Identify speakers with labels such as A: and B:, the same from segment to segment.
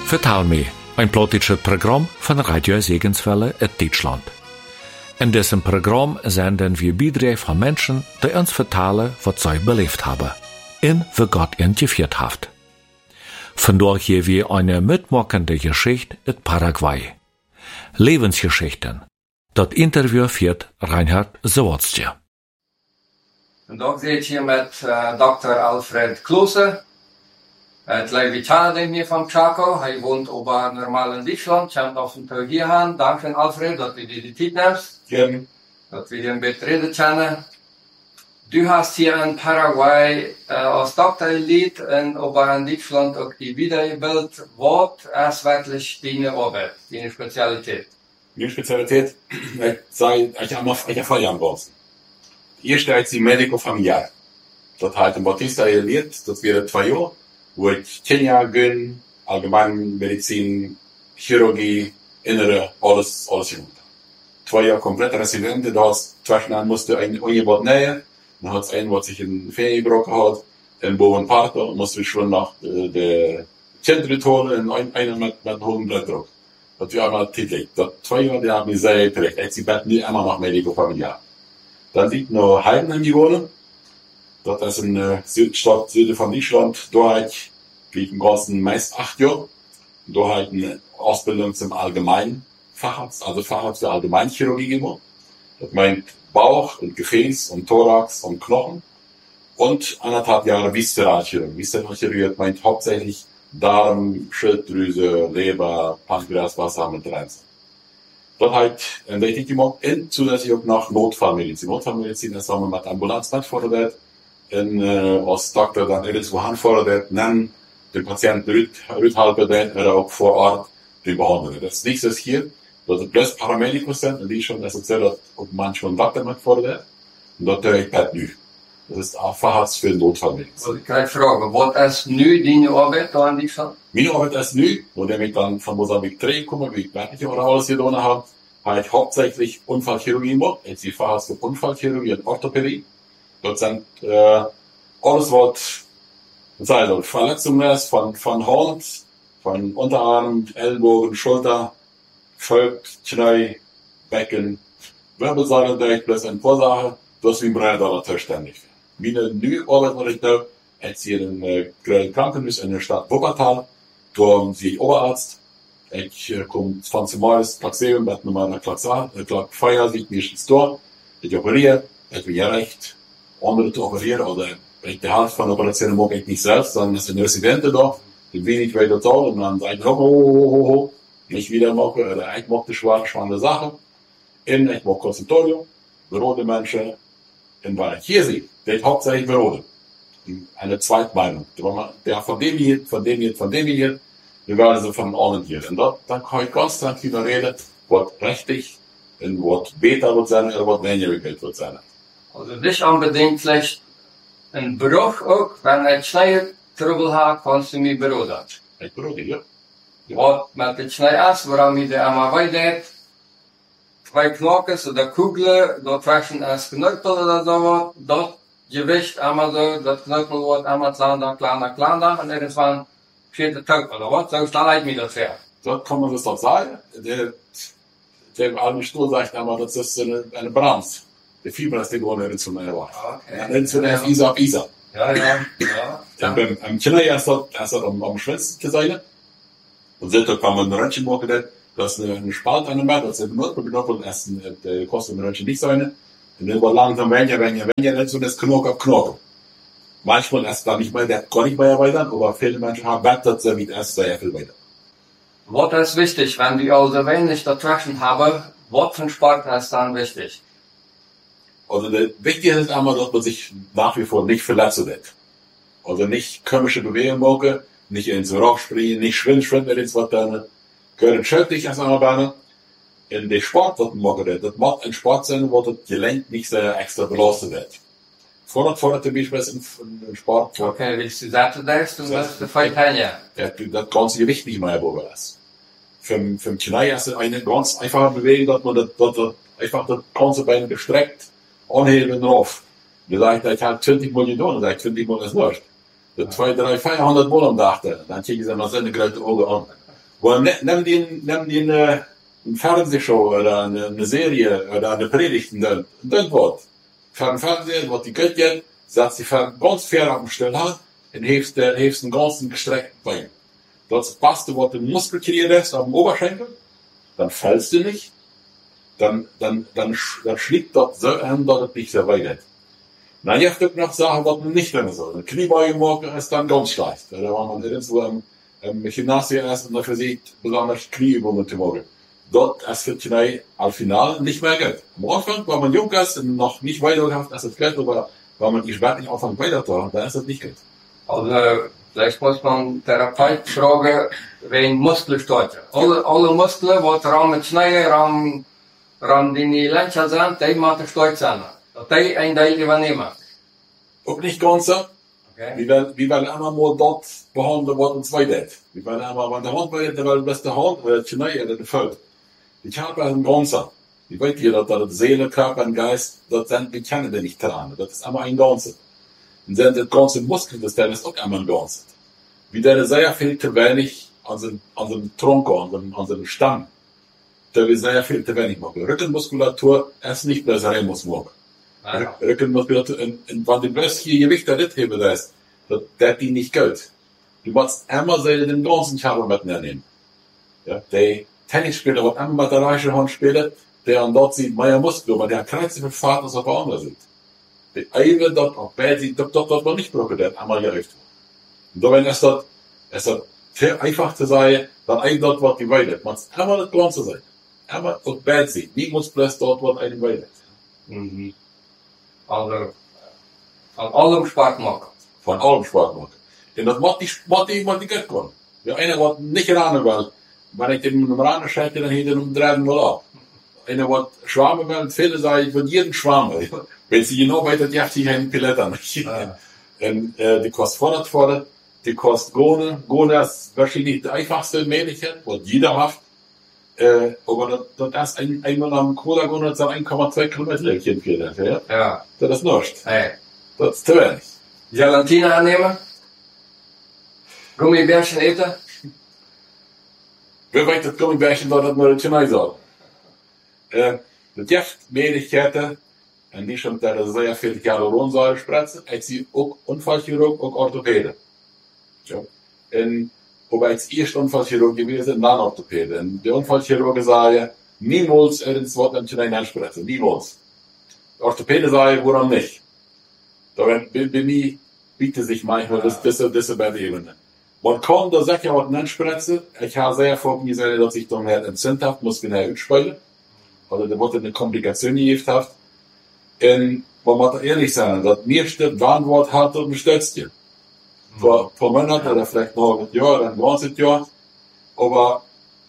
A: Vertel me, ein politisches Programm von Radio Segenswelle in Deutschland. In diesem Programm senden wir Beiträge von Menschen, die uns vertellen, was sie belebt haben und wie Gott ihnen geführt hat. Vandaag hier wir eine mitmachende Geschichte in Paraguay. Lebensgeschichten. Das Interview führt Reinhard Zawadzki.
B: Vandaag zit ik hier met Dr. Alfred Klose. Het leeft in hier van Chaco. Hij woont over normaal in Deutschland. Komt af en toe hier aan. Danke Alfred dat je die tijd neemt.
C: Gerne.
B: Dat we hier een beetje reden kunnen. Du hast hier in Paraguay als Doktor geleid en over in Deutschland ook die wiedergebildet. Wat is wirklich deine Arbeit, deine Spezialität?
C: Meine Spezialität, ich habe Feierabend raus. Hier steht die Medico Familiar. Das hat ein Bautista gelehrt, das wäre 2 Jahre, wo ich 10 Jahre gehen, Allgemeinmedizin, Chirurgie, Innere, alles gemacht. 2 Jahre komplett Residente, da hast zwischen musste ein Angebot näher, dann hat es einen, was sich in Ferien gebrochen hat, in Bovenparto, musste ich schon nach der Zentrum holen, und einer mit hohem Blutdruck. Das war einmal täglich. Das 2 Jahre, die haben mich sehr geprägt. Jetzt die Bett nie immer noch Medico Familiar. Dann liegt noch Heidenheim gewohnt. Das ist eine Stadt Süden von Deutschland. Da liegt im Ganzen meist 8 Jahre. Da hat eine Ausbildung zum Allgemeinfacharzt, also Facharzt für Allgemeinchirurgie gemacht. Das meint Bauch und Gefäß und Thorax und Knochen. Und 1,5 Jahre Viszeralchirurgie. Viszeralchirurgie meint hauptsächlich Darm, Schilddrüse, Leber, Pankreas, Wasser mit rein. Das hat in der Zeit gemacht und zusätzlich auch noch Notfallmedizin. Notfallmedizin ist auch mit Ambulanz mitfordert. Als Doktor dann irgendwo anfordert, dann den Patienten rückhalten oder auch vor Ort den behandeln. Das nächste ist hier, dass es bloß Paramedicus sind, und die schon assoziiert, dass auch manchmal ein Doktor mitfordert. Und das tue ich halt nicht. Das ist auch Facharzt für Notfallmedizin.
B: Also ich kann fragen, was ist nu deine Arbeit da in Deutschland?
C: Meine Arbeit ist nu, wo ich dann von Mosambik 3 komme, wie ich fertig oder alles getan habe ich hauptsächlich Unfallchirurgie gemacht. Jetzt die Facharzt für Unfallchirurgie und Orthopädie. Dort sind alles, was Verletzungen ist, von Hand, von Unterarm, Ellbogen, Schulter, Schulter, Knie, Becken, Wirbelsäule, durch, plus ein paar Sachen, das wie ein Brenner zuständig. Meine neue Arbeit, was ich da, jetzt hier in Krankenhaus in der Stadt Wuppertal, da sehe ich Oberarzt. Ich komme von zumals Taxeum mit meiner Feier, sieht mich ins Tor, ich operiere, ich bin ja recht, andere zu operieren, oder ich die Hälfte von der Operation mag ich nicht selbst, sondern es sind Residenten da, die wenig weiter zahlen, und dann sage ich, nicht wieder machen, oder ich mag die spannende Sache, und ich mag Konsultorium, berote Menschen, und weil ich hier sehe, der hauptsächlich berote. Eine Zweitmeinung. Der von dem hier, wir werden so von allen hier. Und dann kann ich ganz tranquil reden, was richtig und was besser wird sein oder was weniger Geld wird sein.
B: Also nicht unbedingt vielleicht ein Bruch auch, wenn ich schnell Trouble habe, kannst du mich beroden.
C: Ich berote, ja.
B: Was mit dem schnell ist, woran ich der einmal weiter 2 Knockens oder Kugeln, dort waschen als Knöpfel oder so, dort Gewicht einmal so, das Knöpfel wird einmal kleiner, und irgendwann 4. Tag oder was, so stelle ich mir das her.
C: Dort kann man das doch sagen. Der alte Stuhl sagt einmal, das ist eine Brams. Der Fieber ist die Grunde zu einer Wahl. Okay. Zu der Isa.
B: Ja.
C: Am Kinder ist das am schönsten sein. Und so kann man ein Röntgen machen, das ist eine Spalt an dem Bett, das ist benutzt, und das kostet ein Röntgen nicht sein. Und dann war langsam, wenn ja nicht so das Knock auf Knock. Manchmal ist da nicht mehr, der kann nicht mehr erweitern, aber viele Menschen haben Bett, das mit erst sehr viel weiter.
B: Was ist wichtig, wenn die also wenig dazwischen haben, was für ein Sport ist dann wichtig?
C: Also, wichtig ist einmal, dass man sich nach wie vor nicht verletzen wird. Also nicht komische Bewegungen machen, nicht ins Rock springen, nicht schwimmen ins Wasser. Gehört schädlich als einmal in den Sport, was man machen, das macht ein Sport sein, wo das Gelenk nicht sehr extra belastet wird. Fordert zum Beispiel im Sport.
B: Okay, willst du Saturdays und das fällt ja.
C: Das ganze Gewicht nicht mehr erbogen ist. Für Knie ist eine ganz einfache Bewegung, dass man das einfach das ganze Bein gestreckt anheben drauf. Du sagst, ich habe 20 Mal getan, sagt 20 Mal ist nicht. 200, 300, 400 Mal am Tag, dann kriegen sie mal seine große Augen an. Nimm den, eine Fernsehshow oder eine Serie oder eine Predigt und dann Wort. Für den Fernseher, was die Gott geht, sagt sie ganz fair auf dem Stillhand und hebst den ganzen gestreckten Bein. Das passt du, was den Muskel kreierst auf dem Oberschenkel, dann fällst du nicht, dann schlägt das so an, dass es nicht so weit geht. Dann gibt es noch Sachen, was man nicht tun soll. Eine Kniebeuge machen ist dann ganz schlecht. Da wenn man irgendwo im Gymnasium ist und dafür sieht, besonders Knieübungen zu machen. Dort ist für die Knie al final nicht mehr gut. Am Anfang, wenn man jung ist und noch nicht weitergehabt, ist es gut, aber wenn man die Sport nicht anfängt weiterzutun, dann ist es nicht gut.
B: Also, vielleicht muss man Therapeut fragen, wegen Muskelstärke. Alle Muskeln, die ram mit Schnee, ram die Ländchen sind, die machen stark sein. Dat die ein Teil übernehmen.
C: Auch nicht ganz so.
B: Okay.
C: Wie werden immer mal dort behandelt, was uns weitergeht. Wie werden immer, wenn der Hand weitergeht, weil das der Hand, oder die Knie, oder der Feld. Die Körper ist ein Ganzer. Wie weiß ihr, dass das Seele, Körper und Geist, das sind, die kennen wir nicht dran. Das ist immer ein Ganzer. Und dann das ganze Muskel, das ist auch immer ein Ganzer. Wie der sehr viel zu wenig an seinem Trunk, an seinem Stamm, da wir sehr viel zu wenig machen. Rückenmuskulatur ist nicht bloß Reinmuskulatur. Rückenmuskulatur, und wenn die bloß hier Gewicht da nicht heben lässt, das die nicht gilt. Du musst immer den ganzen Körper mitnehmen. Ja, die Tennisspieler, die immer mit der reichen Hand spielen, der an dort sieht, mehr Muskel, aber der kreist sich mit Vater, als auf der anderen Seite. Die eine dort auf beide sieht, dort man nicht brauchen, der einmal gereicht. Und da ist das viel einfach zu sein, dann ein dort, was die weidet. Man muss immer das Ganze sein. Immer auf beide sieht. Nie muss bloß dort, was einen weidet.
B: Mhm. Also, von allem Sport machen.
C: Von allem Sport machen. Und das macht die Geld können. Ja, einer, was nicht ran will, wenn ich den ran schalte, dann hätte ich drehen mal ab. Einer, was schwammen will, viele sagen, von jedem schwammen. Wenn sie genau weiter, die hat sich einen Pilot an. Und, die kostet fordert, die kostet Gone. Gone ist wahrscheinlich die einfachste Möglichkeit, was jeder macht. Aber das ist einmal am Cola-Gone, das sind 1,2 Kilometer Läppchen, ja? Ja. Das ist nichts.
B: Hey.
C: Das ist zu wenig.
B: Gelatine annehmen. Gummibärchen eten.
C: Wie weit das Gummibärchen dort nur die China soll? Das gibt Möglichkeiten, und die schon da sehr viel Hyaluronsäure spritzen, als sie auch Unfallchirurg, auch Orthopäde. Ja. Und, aber als erst Unfallchirurg gewesen, dann Orthopäde. Und die Unfallchirurgen sagen, niemals irgendwas an China spritzen. Niemals. Orthopäde sagen, woran nicht? Da bin ich, bietet sich manchmal das bei der Ebene. Man kann da sicher was anspritzen. Ich habe sehr vor mir gesagt, dass ich dann halt entzündet habe, muss ich nicht ausspielen. Oder da wurde eine Komplikation gegeben hat. Und man muss da ehrlich sein, das meiste Warnwort hat und stützt dir. Vor Monaten oder vielleicht noch ein Jahr, ein ganzes Jahr. Aber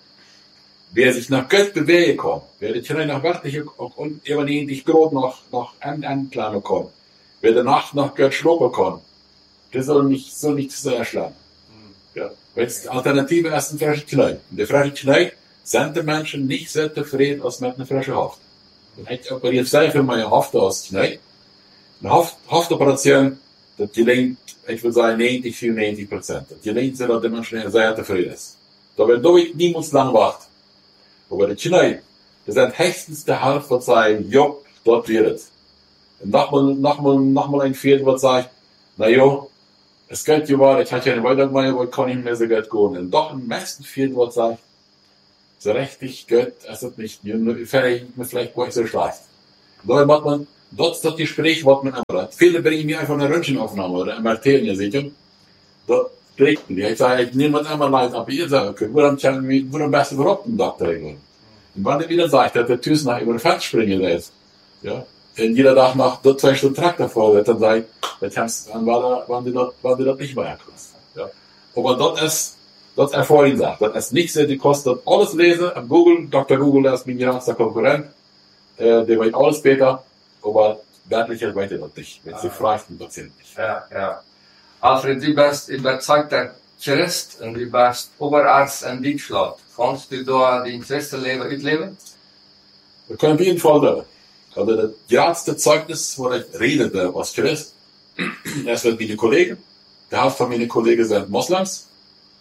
C: wer sich nach Gott bewegen kann, wer die Kinder nach wirklich und ebenentlich gerade noch anplanen kann, wer danach nach Gott schlafen kann, der soll nicht zu erschlagen. Ja. Weil die Alternative ist ein frischer Knie. Und der frische Knie sind die Menschen nicht so zufrieden als mit einer frischen Haft. Und ich operiere sehr viel meine Haft aus Knie. Eine Haftoperation, das gelingt, ich würde sagen, 94%. Das gelingt so, dass die Menschen sehr zufrieden ist. Da wird durch niemand lang warten. Aber die Knie, das sind höchstens die Hälfte, die sagen, ja, dort wird es. Und nochmal ein Fehler, was sagt, na ja, es geht ja wahr, ich hatte ja eine Weitergemacht, aber ich kann nicht mehr so gut gehen. Und doch im meisten Fehler, was sagt, so richtig gut, es ist nicht, vielleicht war ich so schlecht. Da macht man, dort ist das Gespräch, was man immer hat. Viele bringen mir einfach eine Röntgenaufnahme oder MRT in die Sicherung. Dort kriegt man die. Ich sage, ich nehme das immer leid ab, ihr sagen könnt, wo am besten überhaupt ein Doktor regeln. Und wenn er wieder sagt, dass der Tüß nach über den Feld springen lässt, ja, und jeder Tag nach 2 Stunden Traktor vorwärts, dann sage ich, dann waren die dort nicht mehr erkostet. Ja. Aber dort ist vorhin gesagt, das ist nichts, die kostet alles lesen, am Google, Dr. Google ist mein größter Konkurrent, der weiß alles später, aber wertlicher weiß er das nicht, wenn sie fragt, den Patienten nicht.
B: Ja. Alfred, du bist überzeugter Christ und du bist Oberarzt in Deutschland. Kannst du da dein Christenleben ausleben?
C: Wir können auf jeden Fall da. Also das erste Zeugnis, wo ich redete als Christ, erst mit meinen Kollegen. Die Hälfte von meinen Kollegen sind Moslems.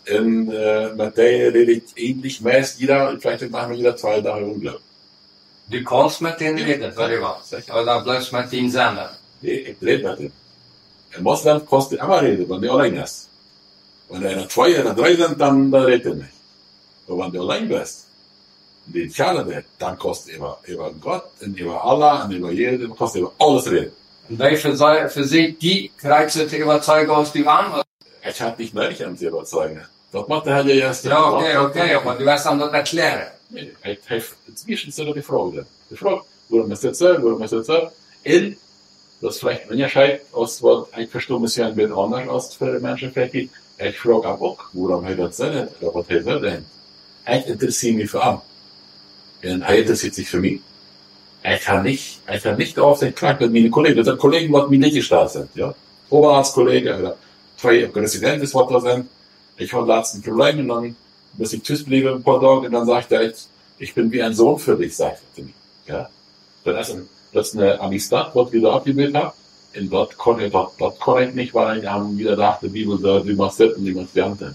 C: Und mit der redet ähnlich meist jeder, vielleicht machen wir jeder 2 Tage Urlaub.
B: Du kannst mit denen reden, sorry was. Oder bloß mit ihnen senden.
C: Nee, ich rede mit denen. Ein Moslem kostet immer reden, wenn der allein ist. Wenn er 2 oder 3 sind, dann redet er nicht. Aber wenn du allein bist, die Schale, dann kostet über Gott und über Allah und über jeden, kostet über alles reden.
B: Und weil für sie die kreuzte Überzeugung aus dem anderen.
C: Ich hatte nicht nötig an sie überzeugen. Das macht der Herr ja erst.
B: Ja, okay, aber du wirst dann das erklären.
C: Nee, ich habe inzwischen so die Frage. Die Frage, warum ist das so, warum ist das so? Und das vielleicht Unterschied aus, was ich verstehe, ist ja ein bisschen anders als für die Menschen vielleicht. Ich frage auch, warum er das so nicht, oder was er so denn? Ich interessiere mich für ihn. Und er interessiert sich für mich. Ich kann nicht auf den Knack mit meinen Kollegen. Das sind Kollegen, die mir nicht gestartet sind, ja. Oberarztkollege oder 2 Präsidenten, was da sind. Ich habe letztens ein Problem und dann bis ich tschüss bliebe ein paar Tage und dann sagt er, ich bin wie ein Sohn für dich, sagt er zu mir, ja. Das ist eine Amistad, was wir da abgebildet haben. Und dort konnte ich nicht, weil ich haben wieder gedacht, die Bibel sagt, du machst das und du machst das.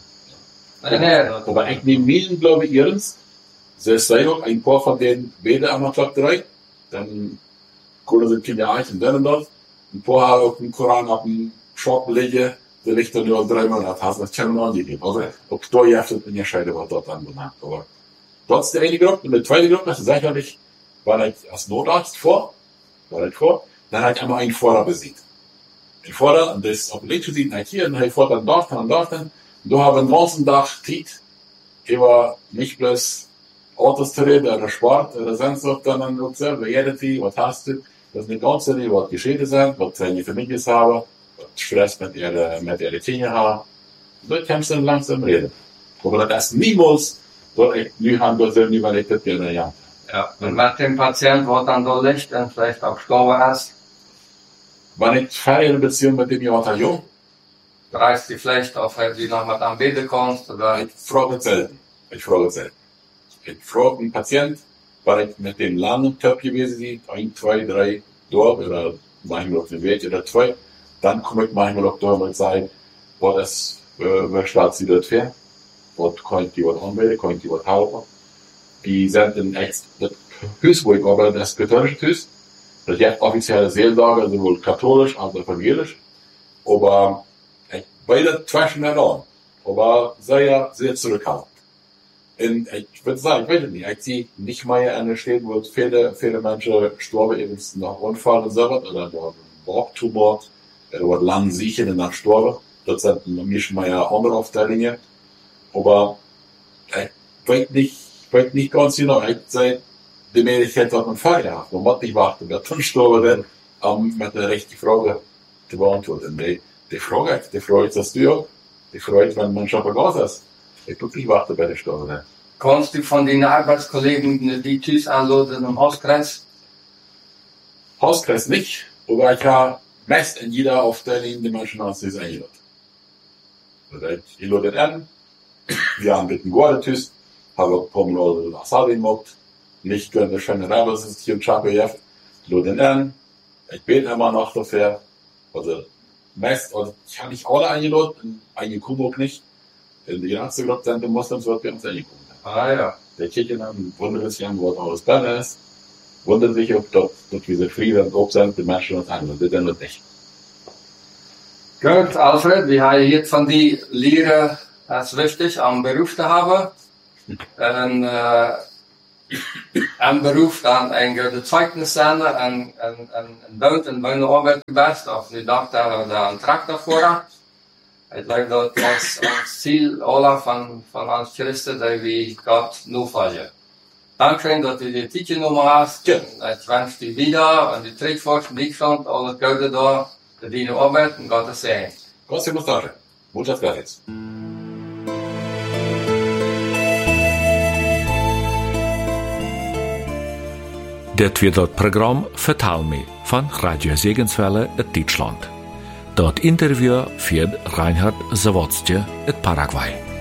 C: Aber ich nehme mir, glaube ich, ernst. Selbst sei noch ein paar von denen beten am Tag 3. Dann können sie Kinder eichen, dann und das. Ein paar haben auf dem Koran auf dem Schock liegen, der liegt dann nur 3 Monate, das kann man angegeben. Also, ob da jetzt in der Scheide was dort anbelangt. Aber dort ist die eine Gruppe, und die zweite Gruppe, das ist sicherlich, war ich als Notarzt dann hat ich einmal einen Vorder besiegt. Ein Vorder, und das ist auf dem Link gesehen, hier, und dann Vorder dort, und da haben wir den ganzen Tag Zeit, über nicht bloß Autos zu reden, oder Sport, oder sonst was, dann auch selber, was hast du, das ist eine ganze Zeit, was Geschichte sind, was seine Familie haben, was Stress mit ihrer Kinder haben. Dort kannst du dann langsam reden. Aber das ist niemals, dort ich nie haben, dort selber überlegt, das wäre ja.
B: Ja, und mit dem Patient, wo dann da liegt und vielleicht auch gestorben ist,
C: Wenn ich fahre in eine Beziehung mit dem jemand jung,
B: reißt die vielleicht auf, wenn du noch mit am Beten kommst, oder?
C: ich frage selten. Ich frage einen Patient, weil ich mit dem lange im Top gewesen bin, 1, 2, 3 dort, oder manchmal auf dem Weg oder 2, dann komme ich manchmal auch da und sage, was steht sie dort für? Was kann ich die was anbieten, kann ich die was helfen? Die sind in echt, das Haus, wo ich arbeite, das katholische Haus. Das ist offizielle Seelsorge, sowohl katholisch als auch evangelisch. Aber beide zwischen den Ohren. Aber sehr zurückhaltend. Und ich würde sagen, ich weiß nicht, ich sehe nicht mehr an der Stelle, wo viele Menschen sterben, eben nach Unfall und so was, oder durch einen Bauchtumor, oder lang sichern und dann sterben. Das sind mich mehr andere Aufteilungen. Aber ich weiß nicht ganz genau, ich sage, die Möglichkeit hat man Feierabend. Man muss nicht warten, wer dann sterben, mit der richtigen Frage zu beantworten. Die Frage, dass du auch, die freut, wenn man schon vergessen ist. Ich tue nicht warten bei der Stunde.
B: Kannst du von den Arbeitskollegen die Tüß anladen im Hauskreis?
C: Hauskreis nicht, aber ich habe meist in jeder Aufteilung die Menschen aus sich eingeladen. Ich lade den an, wir haben mit dem Guardetüß, haben ein paar Mal Asadi gemacht, nicht können schöne Räber sind hier und Schafe jetzt, lade den an, ich bete immer noch dafür, also meist, also ich habe nicht alle eingeladen, einige Kuhburg nicht. In die ganze Gruppe sind die Moslems, wird bei uns eingekommen.
B: Ah ja.
C: Der Kirchen haben, wundert sich an, wo alles besser ist, wundert sich, ob dort diese Frieden und Ob sind, die Menschen uns an, das dann nicht.
B: Gut, Alfred, wir haben jetzt von die Lehre, das wichtig, am Beruf zu haben. Und, am Beruf dann ein gutes Zeugnis senden, ein Boot und meine Arbeit gebest, auf die Doktor oder ein Traktor vorher. Ich glaube, das ist das Ziel aller von uns Christen, dass wir Gott nachfolgen. Dankeschön, dass du die Titel genommen hast.
C: Ja.
B: Ich wünsche dir wieder und die Trickforsch, Deutschland, alles Gute da, für deine Arbeit und Gottes Segen.
C: Gott sei Dank. Muchas gracias.
A: Dit weer dat programma Vertaal me van Radio Segenswelle uit Deutschland. Dat interview führt Reinhard Zawadzki uit Paraguay.